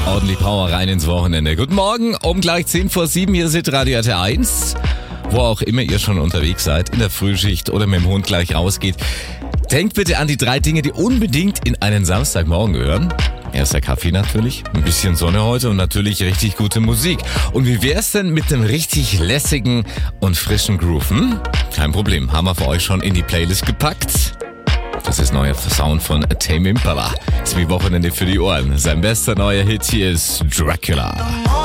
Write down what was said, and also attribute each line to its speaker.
Speaker 1: Ordentlich Power rein ins Wochenende. Guten Morgen, um gleich 10 vor 7 hier ist Radio RT1. Wo auch immer ihr schon unterwegs seid, in der Frühschicht oder mit dem Hund gleich rausgeht. Denkt bitte an die 3 Dinge, die unbedingt in einen Samstagmorgen gehören. Erster Kaffee natürlich, ein bisschen Sonne heute und natürlich richtig gute Musik. Und wie wär's denn mit einem richtig lässigen und frischen Groove? Kein Problem, haben wir für euch schon in die Playlist gepackt. Das ist neuer Sound von Tame Impala. Ist wie Wochenende für die Ohren. Sein bester neuer Hit hier ist Dracula.